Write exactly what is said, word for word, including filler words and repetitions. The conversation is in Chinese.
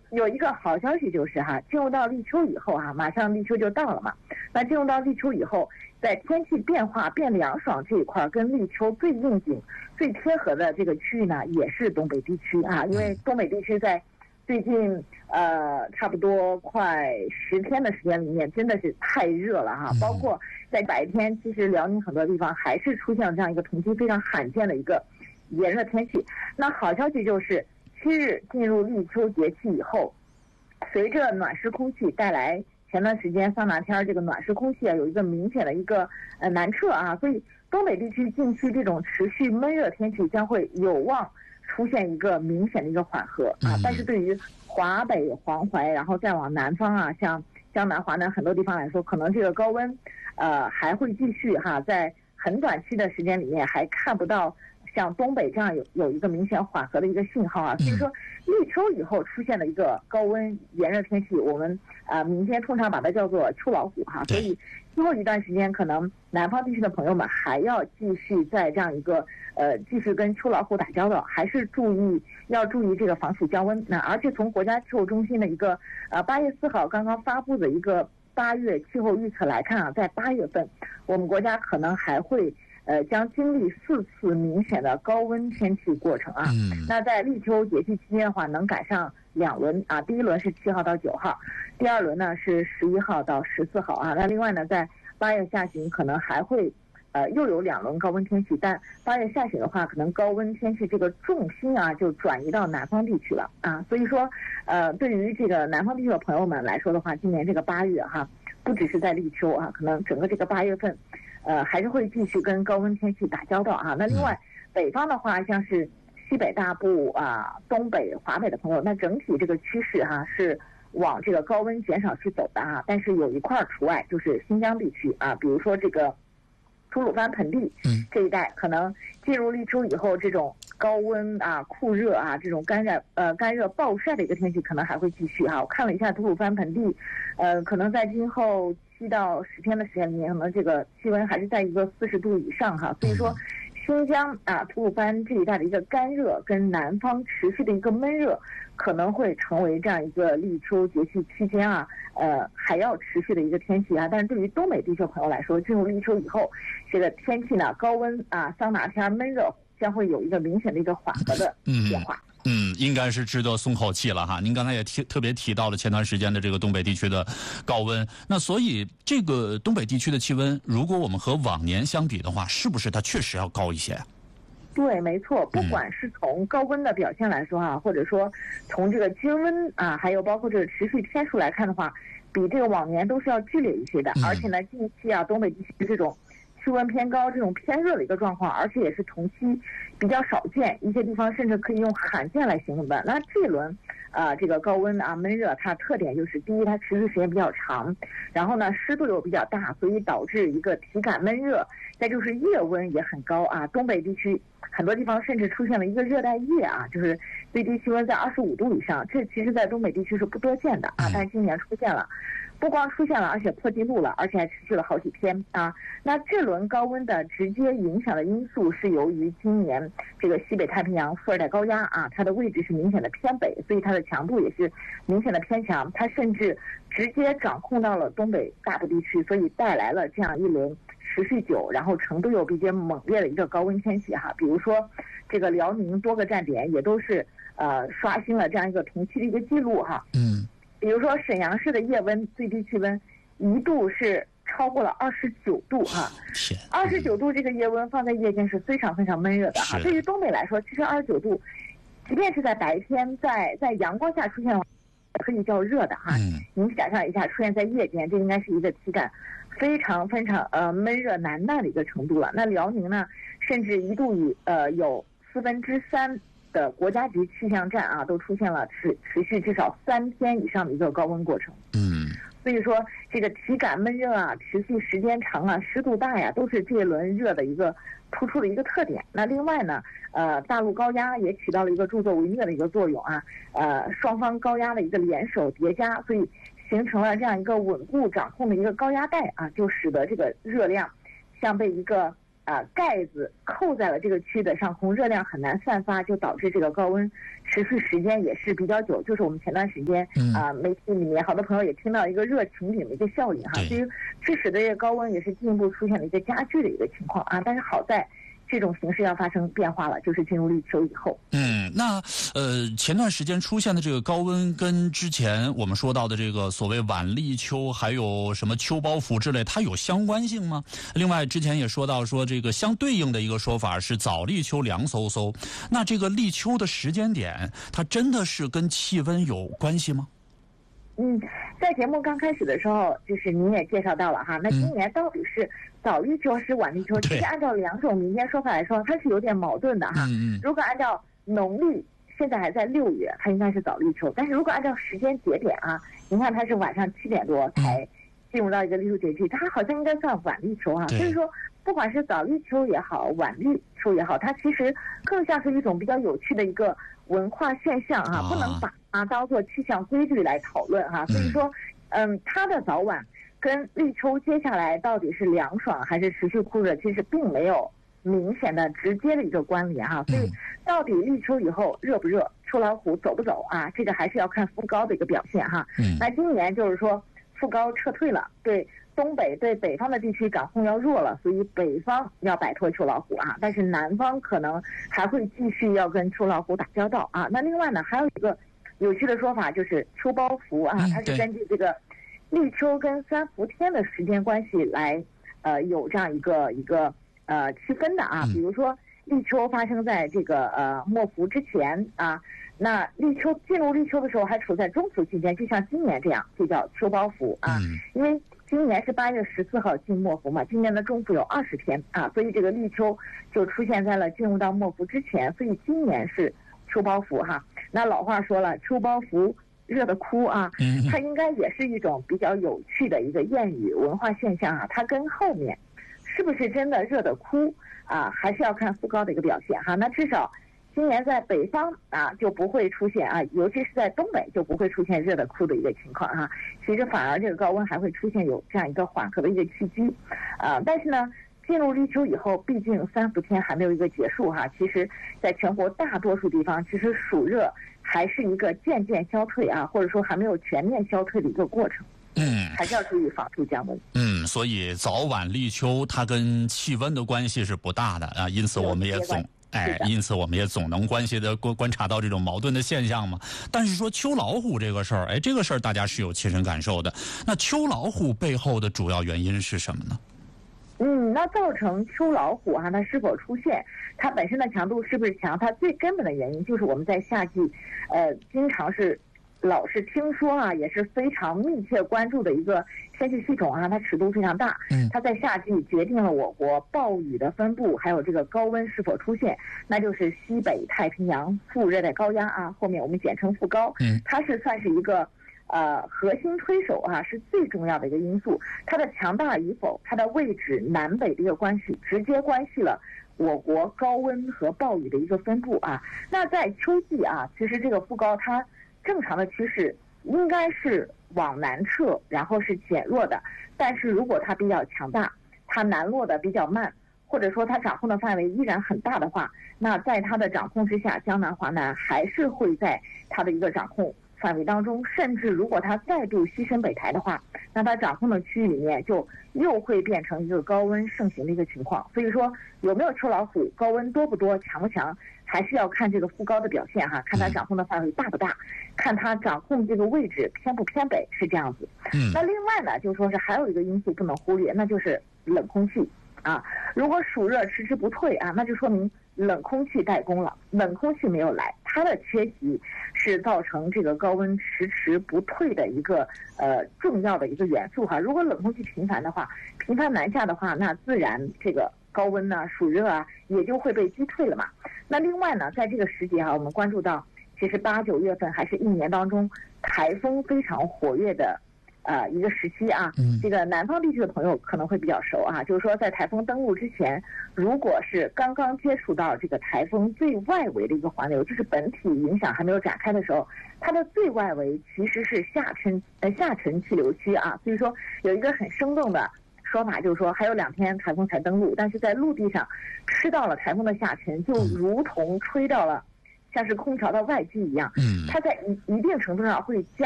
有一个好消息就是哈，进入到立秋以后哈，马上立秋就到了嘛。那进入到立秋以后，在天气变化变凉爽这一块，跟立秋最应景、最贴合的这个区域呢，也是东北地区啊。因为东北地区在最近呃差不多快十天的时间里面，真的是太热了哈。包括在白天，其实辽宁很多地方还是出现了这样一个同期非常罕见的一个炎热天气。那好消息就是，七日进入立秋节气以后，随着暖湿空气带来，前段时间桑拿天这个暖湿空气啊，有一个明显的一个呃南撤啊，所以东北地区近期这种持续闷热天气将会有望出现一个明显的一个缓和啊。但是对于华北、黄淮，然后再往南方啊，像江南、华南很多地方来说，可能这个高温呃还会继续哈，在很短期的时间里面还看不到像东北这样有有一个明显缓和的一个信号啊。所以说立秋以后出现的一个高温炎热天气，我们呃民间通常把它叫做秋老虎哈。所以之后一段时间，可能南方地区的朋友们还要继续在这样一个呃继续跟秋老虎打交道，还是注意要注意这个防暑降温。那而且从国家气候中心的一个呃八月四号刚刚发布的一个八月气候预测来看啊，在八月份我们国家可能还会呃，将经历四次明显的高温天气过程啊。嗯、那在立秋节气期间的话，能赶上两轮啊。第一轮是七号到九号，第二轮呢是十一号到十四号啊。那另外呢，在八月下旬可能还会呃又有两轮高温天气，但八月下旬的话，可能高温天气这个重心啊就转移到南方地区了啊。所以说，呃，对于这个南方地区的朋友们来说的话，今年这个八月哈，不只是在立秋啊，可能整个这个八月份。呃，还是会继续跟高温天气打交道啊。那另外，北方的话，像是西北大部啊、东北、华北的朋友，那整体这个趋势哈、啊、是往这个高温减少去走的啊。但是有一块除外，就是新疆地区啊，比如说这个吐鲁番盆地这一带，可能进入立秋以后，这种高温啊、酷热啊、这种干热呃干热暴晒的一个天气，可能还会继续哈、啊。我看了一下吐鲁番盆地，呃，可能在今后七到十天的时间里面，可能这个气温还是在一个四十度以上哈。所以说，新疆啊、吐鲁番这一带的一个干热跟南方持续的一个闷热，可能会成为这样一个立秋节气期间啊，呃，还要持续的一个天气啊。但是对于东北地区朋友来说，进入立秋以后，这个天气呢，高温啊、桑拿天闷热将会有一个明显的一个缓和的变化。 嗯嗯，应该是值得松口气了哈。您刚才也提特别提到了前段时间的这个东北地区的高温，那所以这个东北地区的气温，如果我们和往年相比的话，是不是它确实要高一些？ 对，没错，不管是从高温的表现来说哈、啊，或者说从这个均温啊，还有包括这个持续天数来看的话，比这个往年都是要剧烈一些的。而且呢，近期啊，东北地区这种气温偏高、这种偏热的一个状况，而且也是同期比较少见，一些地方甚至可以用罕见来形容的。那这一轮啊、呃，这个高温啊闷热，它特点就是第一，它持续时间比较长，然后呢湿度又比较大，所以导致一个体感闷热。再就是夜温也很高啊，东北地区很多地方甚至出现了一个热带夜啊，就是最低气温在二十五度以上，这其实在东北地区是不多见的啊，但是今年出现了。不光出现了，而且破纪录了，而且还持续了好几天啊。那这轮高温的直接影响的因素是由于今年这个西北太平洋副热带高压啊，它的位置是明显的偏北，所以它的强度也是明显的偏强，它甚至直接掌控到了东北大部地区，所以带来了这样一轮持续久，然后程度又比较猛烈的一个高温天气哈。比如说这个辽宁多个站点也都是呃刷新了这样一个同期的一个记录哈。嗯。比如说沈阳市的夜温最低气温一度是超过了二十九度哈，二十九度这个夜温放在夜间是非常非常闷热的哈。对于东北来说，其实二十九度，即便是在白天，在在阳光下出现，可以叫热的哈。嗯。您想象一下，出现在夜间，这应该是一个体感非常非常呃闷热难耐的一个程度了。那辽宁呢，甚至一度以呃有四分之三。的国家级气象站啊，都出现了持持续至少三天以上的一个高温过程。嗯，所以说这个体感闷热啊，持续时间长啊，湿度大呀，都是这一轮热的一个突出的一个特点。那另外呢，呃，大陆高压也起到了一个助纣为虐的一个作用啊，呃，双方高压的一个联手叠加，所以形成了这样一个稳固掌控的一个高压带啊，就使得这个热量像被一个啊、呃、盖子扣在了这个区域的上空，热量很难散发，就导致这个高温持续时间也是比较久。就是我们前段时间啊、呃、媒体里面好多朋友也听到一个热晴顶的一个效应哈，所以致使的这个高温也是进一步出现了一个加剧的一个情况啊。但是好在这种形势要发生变化了，就是进入立秋以后。 嗯，那呃，前段时间出现的这个高温，跟之前我们说到的这个所谓晚立秋，还有什么秋包伏之类，它有相关性吗？另外，之前也说到说这个相对应的一个说法是早立秋凉飕飕，那这个立秋的时间点，它真的是跟气温有关系吗？ 嗯，在节目刚开始的时候，就是您也介绍到了哈，那今年到底是早立秋还是晚立秋？其实按照两种民间说法来说，它是有点矛盾的哈。 嗯、 如果按照农历现在还在六月，它应该是早立秋；但是如果按照时间节点啊，您看它是晚上七点多才进入到一个立秋节气，它好像应该算晚立秋哈。所以说，不管是早立秋也好，晚立秋也好，它其实更像是一种比较有趣的一个文化现象哈、啊，不能把它当做气象规律来讨论哈。所以说，嗯，它的早晚跟立秋接下来到底是凉爽还是持续酷热，其实并没有明显的直接的一个关联哈。所以到底立秋以后热不热，秋老虎走不走啊？这个还是要看副高的一个表现哈。那今年就是说副高撤退了，对东北对北方的地区掌控要弱了，所以北方要摆脱秋老虎啊，但是南方可能还会继续要跟秋老虎打交道啊。那另外呢，还有一个有趣的说法就是秋包伏啊，它是根据这个立秋跟三伏天的时间关系来呃有这样一个一个呃区分的啊。比如说立秋发生在这个呃末伏之前啊，那立秋进入立秋的时候还处在中伏期间，就像今年这样，就叫秋包伏啊。因为今年是八月十四号进末伏嘛，今年的中伏有二十天啊，所以这个立秋就出现在了进入到末伏之前，所以今年是秋包伏哈。那老话说了，秋包伏热得哭啊，它应该也是一种比较有趣的一个谚语文化现象啊。它跟后面是不是真的热得哭啊，还是要看副高的一个表现哈。那至少今年在北方啊就不会出现啊，尤其是在东北就不会出现热得哭的一个情况哈。其实反而这个高温还会出现有这样一个缓和的一个契机啊。但是呢，进入立秋以后，毕竟三伏天还没有一个结束哈。其实在全国大多数地方，其实暑热还是一个渐渐消退啊，或者说还没有全面消退的一个过程。 嗯， 还是要注意防暑降温。 嗯，所以早晚立秋它跟气温的关系是不大的啊，因此我们也总哎，因此我们也总能关系的观观察到这种矛盾的现象嘛。但是说秋老虎这个事儿，哎，这个事儿大家是有切身感受的。那秋老虎背后的主要原因是什么呢？ 嗯，那造成秋老虎啊，它是否出现，它本身的强度是不是强？它最根本的原因就是我们在夏季，呃，经常是老是听说啊，也是非常密切关注的一个天气系统啊，它尺度非常大。嗯，它在夏季决定了我国暴雨的分布，还有这个高温是否出现，那就是西北太平洋副热带高压啊，后面我们简称副高。嗯，它是算是一个呃核心推手啊，是最重要的一个因素。它的强大与否，它的位置南北的一个关系，直接关系了我国高温和暴雨的一个分布啊。那在秋季啊，其实这个副高它正常的趋势应该是往南撤，然后是减弱的。但是如果它比较强大，它南落的比较慢，或者说它掌控的范围依然很大的话，那在它的掌控之下，江南华南还是会在它的一个掌控范围当中，甚至如果它再度西伸北抬的话，那它掌控的区域里面就又会变成一个高温盛行的一个情况。所以说有没有秋老虎，高温多不多，强不强，还是要看这个副高的表现哈，看它掌控的范围大不大，看它掌控这个位置偏不偏北，是这样子。嗯，那另外呢，就是说是还有一个因素不能忽略，那就是冷空气啊。如果暑热迟迟不退啊，那就说明冷空气怠工了，冷空气没有来，它的缺席是造成这个高温迟迟不退的一个呃重要的一个元素哈。如果冷空气频繁的话，频繁南下的话，那自然这个高温呢、暑热啊也就会被击退了嘛。那另外呢，在这个时节哈，我们关注到，其实八九月份还是一年当中台风非常活跃的呃一个时期啊。这个南方地区的朋友可能会比较熟啊，就是说在台风登陆之前，如果是刚刚接触到这个台风最外围的一个环流，就是本体影响还没有展开的时候，它的最外围其实是下沉呃下沉气流区啊，所以说有一个很生动的说法就是说还有两天台风才登陆，但是在陆地上吃到了台风的下沉，就如同吹到了像是空调的外机一样， 嗯， 它在一一定程度上会将